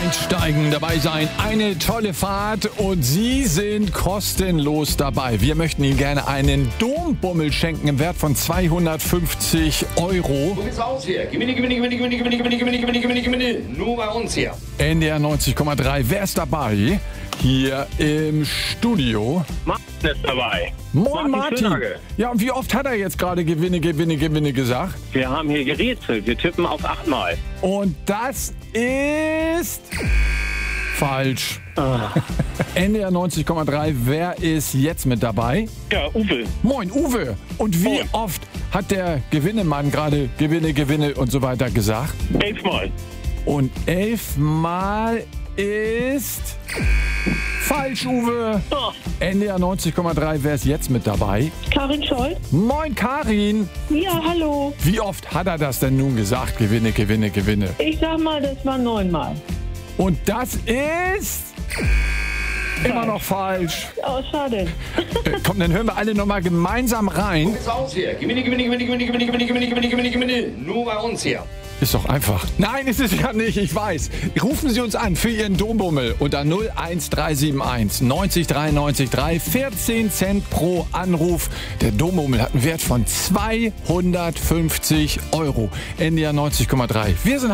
Einsteigen, dabei sein, eine tolle Fahrt und Sie sind kostenlos dabei. Wir möchten Ihnen gerne einen Dombummel schenken im Wert von 250 Euro. So geht's aus hier. Gewinne. Nur bei uns hier. NDR 90,3. Wer ist dabei? Hier im Studio. Martin ist dabei. Moin Martin. Schönhage. Ja, und wie oft hat er jetzt gerade Gewinne gesagt? Wir haben hier gerätselt. Wir tippen auf 8-mal. Und das ist falsch. NDR 90,3. Wer ist jetzt mit dabei? Ja, Uwe. Moin, Uwe. Und wie Moin. oft hat der Gewinnemann gerade Gewinne und so weiter gesagt? 11-mal. Und 11 Mal ist falsch, Uwe. Oh. NDR 90,3. Wer ist jetzt mit dabei? Karin Scholz? Moin, Karin. Ja, hallo. Wie oft hat er das denn nun gesagt? Gewinne. Ich sag mal, das war 9-mal. Und das ist immer noch falsch. Oh, schade. Komm, dann hören wir alle nochmal gemeinsam So rein. geht's aus hier. Gewinne. Nur bei uns hier. Ist doch einfach. Nein, ist es ja nicht, ich weiß. Rufen Sie uns an für Ihren Dombummel unter 01371 90 93 3, 14 Cent pro Anruf. Der Dombummel hat einen Wert von 250 Euro. NDR 90,3. Wir sind